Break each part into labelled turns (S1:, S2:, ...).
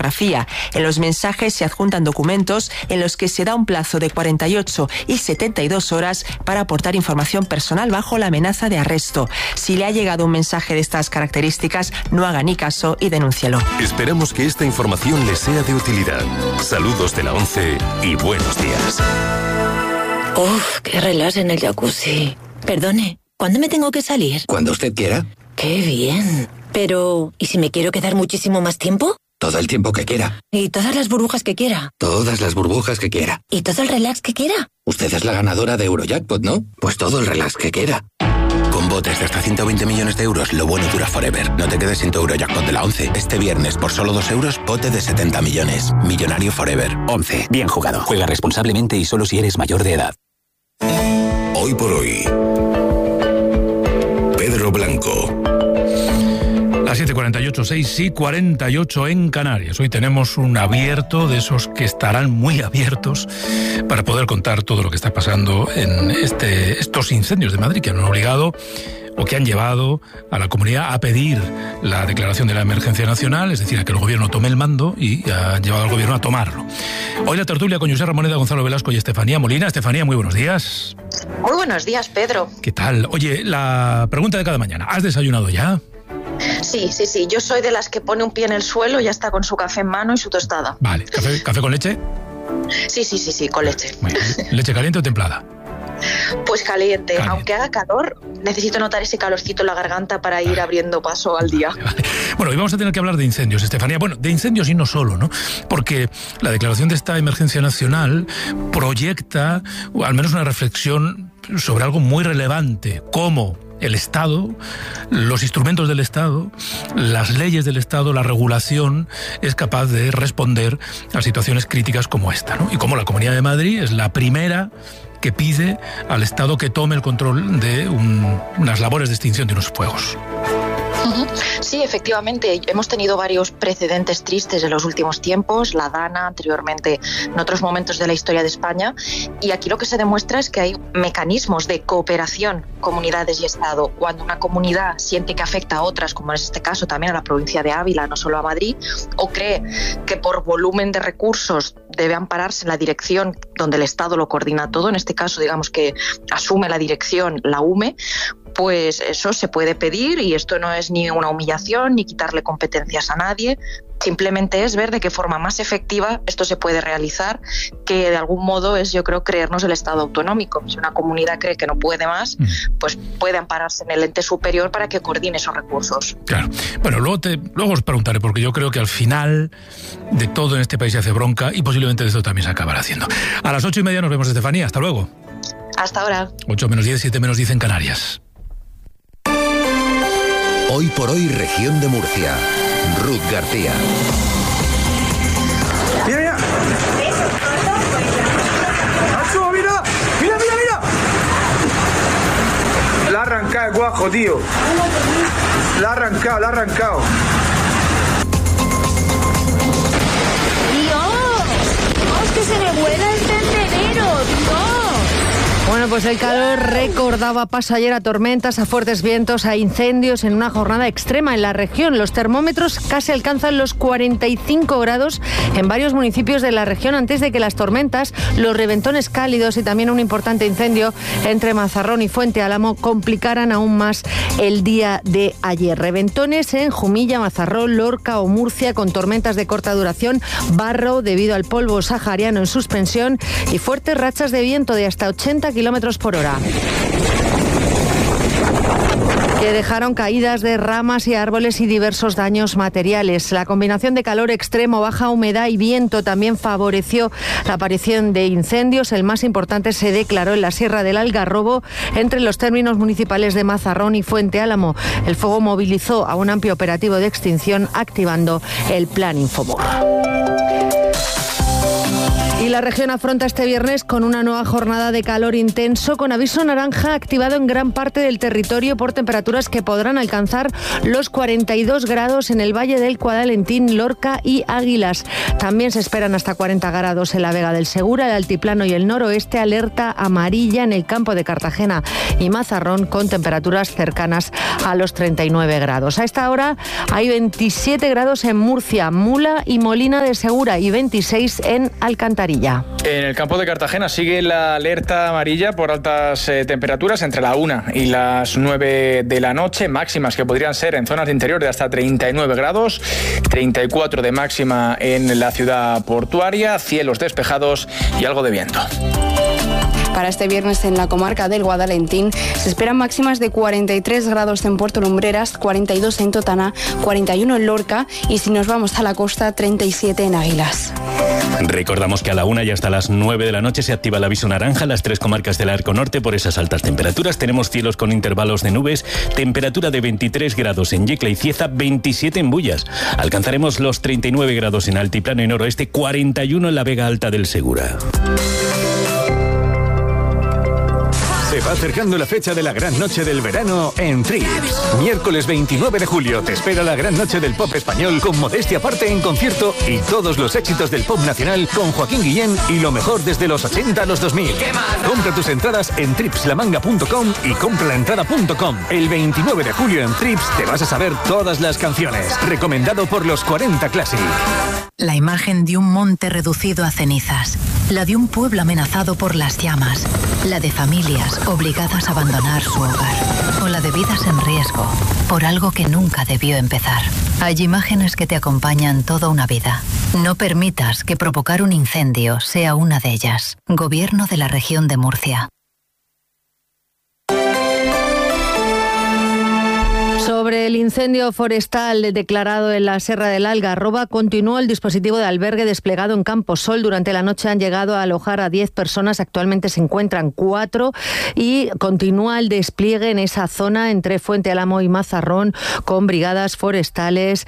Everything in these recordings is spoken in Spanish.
S1: fotografía. En los mensajes se adjuntan documentos en los que se da un plazo de 48 y 72 horas para aportar información personal bajo la amenaza de arresto. Si le ha llegado un mensaje de estas características, no haga ni caso y denúncielo.
S2: Esperamos que esta información le sea de utilidad. Saludos de la 11 y buenos días.
S3: Uf, qué relax en el jacuzzi. Perdone, ¿cuándo me tengo que salir?
S4: Cuando usted quiera.
S3: ¡Qué bien! Pero, ¿y si me quiero quedar muchísimo más tiempo?
S4: Todo el tiempo que quiera.
S3: ¿Y todas las burbujas que quiera?
S4: Todas las burbujas que quiera.
S3: ¿Y todo el relax que quiera?
S4: Usted es la ganadora de Eurojackpot, ¿no? Pues todo el relax que quiera. Con botes de hasta 120 millones de euros, lo bueno dura forever. No te quedes sin tu Eurojackpot de la 11. Este viernes, por solo 2 euros, bote de 70 millones. Millonario forever.
S5: 11. Bien jugado. Juega responsablemente y solo si eres mayor de edad.
S2: Hoy por hoy, Pedro Blanco.
S6: Las 7:48, 6:48 en Canarias. Hoy tenemos un abierto de esos que estarán muy abiertos para poder contar todo lo que está pasando en estos incendios de Madrid que han obligado o que han llevado a la comunidad a pedir la declaración de la emergencia nacional, es decir, a que el gobierno tome el mando, y ha llevado al gobierno a tomarlo. Hoy la tertulia con José Ramoneda, Gonzalo Velasco y Estefanía Molina. Estefanía, muy buenos días.
S7: Muy buenos días, Pedro.
S6: ¿Qué tal? Oye, la pregunta de cada mañana. ¿Has desayunado ya?
S7: Sí. Yo soy de las que pone un pie en el suelo y ya está con su café en mano y su tostada.
S6: Vale. ¿Café con leche?
S7: Sí, con leche.
S6: Muy bien. ¿Leche caliente o templada?
S7: Pues caliente. Aunque haga calor, necesito notar ese calorcito en la garganta para ir abriendo paso al día.
S6: Vale. Bueno, hoy vamos a tener que hablar de incendios, Estefanía. Bueno, de incendios y no solo, ¿no? Porque la declaración de esta emergencia nacional proyecta al menos una reflexión sobre algo muy relevante, como el Estado, los instrumentos del Estado, las leyes del Estado, la regulación es capaz de responder a situaciones críticas como esta, ¿no? Y como la Comunidad de Madrid es la primera que pide al Estado que tome el control de unas labores de extinción de unos fuegos.
S7: Sí, efectivamente, hemos tenido varios precedentes tristes en los últimos tiempos, la Dana, anteriormente en otros momentos de la historia de España, y aquí lo que se demuestra es que hay mecanismos de cooperación, comunidades y Estado. Cuando una comunidad siente que afecta a otras, como es este caso también a la provincia de Ávila, no solo a Madrid, o cree que por volumen de recursos debe ampararse en la dirección donde el Estado lo coordina todo, en este caso digamos que asume la dirección la UME, pues eso se puede pedir, y esto no es ni una humillación ni quitarle competencias a nadie, simplemente es ver de qué forma más efectiva esto se puede realizar, que de algún modo es, yo creo, creernos el Estado autonómico. Si una comunidad cree que no puede más, pues puede ampararse en el ente superior para que coordine esos recursos.
S6: Claro. Bueno, luego os preguntaré, porque yo creo que al final de todo en este país se hace bronca y posiblemente de esto también se acabará haciendo. A las 8:30 nos vemos, Estefanía. Hasta luego.
S7: Hasta ahora.
S6: 8 menos 10, 7 menos 10 en Canarias.
S8: Hoy por hoy, región de Murcia. Ruth García.
S9: Mira. ¡Nacho, mira! La ha arrancado el guajo, tío. La ha arrancado.
S10: ¡Dios! ¡Que se me vuela el tendedero! ¡Dios!
S11: Bueno, pues el calor recordaba paso ayer a tormentas, a fuertes vientos, a incendios en una jornada extrema en la región. Los termómetros casi alcanzan los 45 grados en varios municipios de la región antes de que las tormentas, los reventones cálidos y también un importante incendio entre Mazarrón y Fuente Álamo complicaran aún más el día de ayer. Reventones en Jumilla, Mazarrón, Lorca o Murcia con tormentas de corta duración, barro debido al polvo sahariano en suspensión y fuertes rachas de viento de hasta 80 kilómetros por hora, que dejaron caídas de ramas y árboles y diversos daños materiales. La combinación de calor extremo, baja humedad y viento también favoreció la aparición de incendios. El más importante se declaró en la Sierra del Algarrobo, entre los términos municipales de Mazarrón y Fuente Álamo. El fuego movilizó a un amplio operativo de extinción, activando el Plan Infomur. Y Y la región afronta este viernes con una nueva jornada de calor intenso, con aviso naranja activado en gran parte del territorio por temperaturas que podrán alcanzar los 42 grados en el Valle del Guadalentín, Lorca y Águilas. También se esperan hasta 40 grados en la Vega del Segura, el Altiplano y el Noroeste. Alerta amarilla en el campo de Cartagena y Mazarrón, con temperaturas cercanas a los 39 grados. A esta hora hay 27 grados en Murcia, Mula y Molina de Segura y 26 en Alcantarilla.
S12: En el campo de Cartagena sigue la alerta amarilla por altas temperaturas entre la 1 y las 9 de la noche, máximas que podrían ser en zonas de interior de hasta 39 grados, 34 de máxima en la ciudad portuaria, cielos despejados y algo de viento.
S13: Para este viernes en la comarca del Guadalentín se esperan máximas de 43 grados en Puerto Lumbreras, 42 en Totana, 41 en Lorca y si nos vamos a la costa, 37 en Águilas.
S5: Recordamos que a la 1 y hasta las 9 de la noche se activa el aviso naranja en las 3 comarcas del Arco Norte por esas altas temperaturas. Tenemos cielos con intervalos de nubes, temperatura de 23 grados en Yecla y Cieza, 27 en Bullas. Alcanzaremos los 39 grados en Altiplano y Noroeste, 41 en la Vega Alta del Segura.
S14: Se va acercando la fecha de la gran noche del verano en Trips. Miércoles 29 de julio te espera la gran noche del pop español con Modestia Aparte en concierto y todos los éxitos del pop nacional con Joaquín Guillén y lo mejor desde los 80 a los 2000. Compra tus entradas en tripslamanga.com y compralaentrada.com. El 29 de julio en Trips te vas a saber todas las canciones. Recomendado por los 40 Classic.
S15: La imagen de un monte reducido a cenizas, la de un pueblo amenazado por las llamas, la de familias obligadas a abandonar su hogar, o la de vidas en riesgo por algo que nunca debió empezar. Hay imágenes que te acompañan toda una vida. No permitas que provocar un incendio sea una de ellas. Gobierno de la Región de Murcia.
S11: Sobre el incendio forestal declarado en la Serra del Algarroba, continuó el dispositivo de albergue desplegado en Camposol. Durante la noche han llegado a alojar a 10 personas, actualmente se encuentran 4 y continúa el despliegue en esa zona entre Fuente Álamo y Mazarrón con brigadas forestales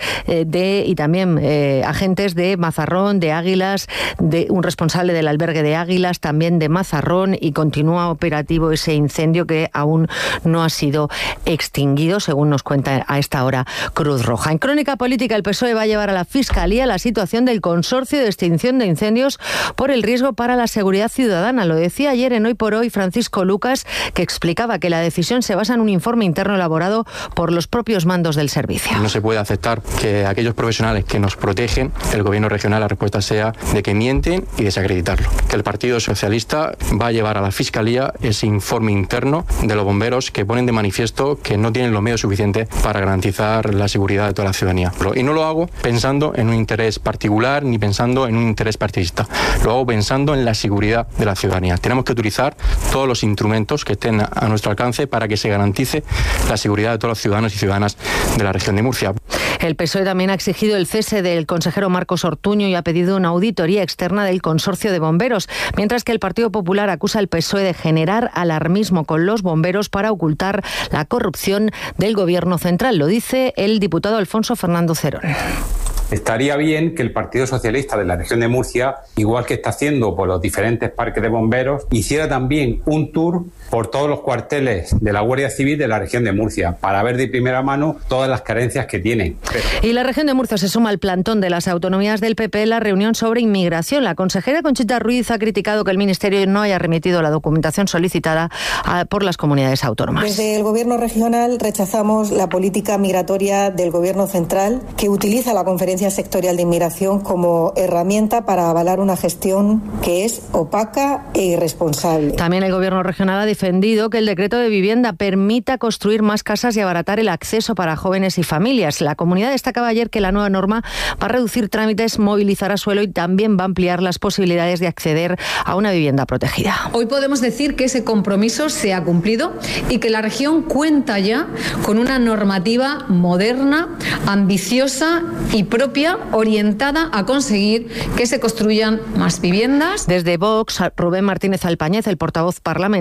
S11: y también agentes de Mazarrón, de Águilas, de un responsable del albergue de Águilas, también de Mazarrón, y continúa operativo ese incendio que aún no ha sido extinguido, según nos cuenta a esta hora Cruz Roja. En Crónica Política, el PSOE va a llevar a la Fiscalía la situación del Consorcio de Extinción de Incendios por el riesgo para la seguridad ciudadana. Lo decía ayer en Hoy por Hoy Francisco Lucas, que explicaba que la decisión se basa en un informe interno elaborado por los propios mandos del servicio.
S16: No se puede aceptar que aquellos profesionales que nos protegen, el gobierno regional, la respuesta sea de que mienten y desacreditarlo. Que el Partido Socialista va a llevar a la Fiscalía ese informe interno de los bomberos que ponen de manifiesto que no tienen los medios suficientes para garantizar la seguridad de toda la ciudadanía. Y no lo hago pensando en un interés particular ni pensando en un interés partidista. Lo hago pensando en la seguridad de la ciudadanía. Tenemos que utilizar todos los instrumentos que estén a nuestro alcance para que se garantice la seguridad de todos los ciudadanos y ciudadanas de la región de Murcia.
S11: El PSOE también ha exigido el cese del consejero Marcos Ortuño y ha pedido una auditoría externa del consorcio de bomberos, mientras que el Partido Popular acusa al PSOE de generar alarmismo con los bomberos para ocultar la corrupción del gobierno central. Lo dice el diputado Alfonso Fernando Cerón.
S17: Estaría bien que el Partido Socialista de la región de Murcia, igual que está haciendo por los diferentes parques de bomberos, hiciera también un tour por todos los cuarteles de la Guardia Civil de la región de Murcia para ver de primera mano todas las carencias que tienen.
S11: Y la región de Murcia se suma al plantón de las autonomías del PP en la reunión sobre inmigración. La consejera Conchita Ruiz ha criticado que el Ministerio no haya remitido la documentación solicitada por las comunidades autónomas.
S18: Desde el Gobierno regional rechazamos la política migratoria del Gobierno central, que utiliza la Conferencia Sectorial de Inmigración como herramienta para avalar una gestión que es opaca e irresponsable.
S11: También el Gobierno regional ha defendido que el decreto de vivienda permita construir más casas y abaratar el acceso para jóvenes y familias. La comunidad destacaba ayer que la nueva norma va a reducir trámites, movilizará suelo y también va a ampliar las posibilidades de acceder a una vivienda protegida.
S19: Hoy podemos decir que ese compromiso se ha cumplido y que la región cuenta ya con una normativa moderna, ambiciosa y propia, orientada a conseguir que se construyan más viviendas.
S11: Desde Vox, Rubén Martínez Alpañez, el portavoz parlamentario,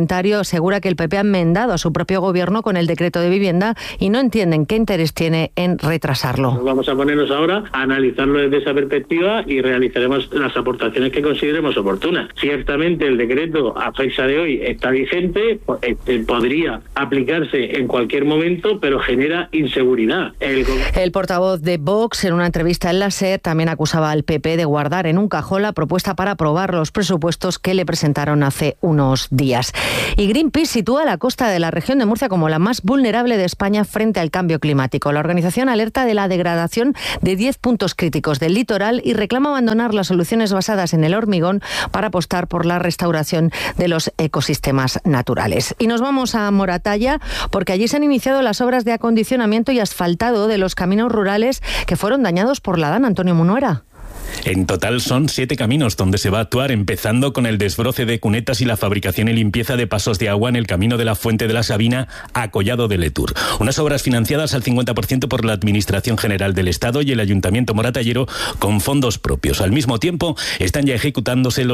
S11: asegura que el PP ha enmendado a su propio gobierno con el decreto de vivienda y no entienden qué interés tiene en retrasarlo.
S20: Vamos a ponernos ahora a analizarlo desde esa perspectiva y realizaremos las aportaciones que consideremos oportunas. Ciertamente el decreto a fecha de hoy está vigente, podría aplicarse en cualquier momento, pero genera inseguridad.
S11: El portavoz de Vox, en una entrevista en la SER, también acusaba al PP de guardar en un cajón la propuesta para aprobar los presupuestos que le presentaron hace unos días. Y Greenpeace sitúa la costa de la región de Murcia como la más vulnerable de España frente al cambio climático. La organización alerta de la degradación de 10 puntos críticos del litoral y reclama abandonar las soluciones basadas en el hormigón para apostar por la restauración de los ecosistemas naturales. Y nos vamos a Moratalla porque allí se han iniciado las obras de acondicionamiento y asfaltado de los caminos rurales que fueron dañados por la DANA. Antonio Munuera.
S5: En total son 7 caminos donde se va a actuar, empezando con el desbroce de cunetas y la fabricación y limpieza de pasos de agua en el camino de la Fuente de la Sabina a Collado de Letur. Unas obras financiadas al 50% por la Administración General del Estado y el Ayuntamiento moratallero con fondos propios. Al mismo tiempo, están ya ejecutándose los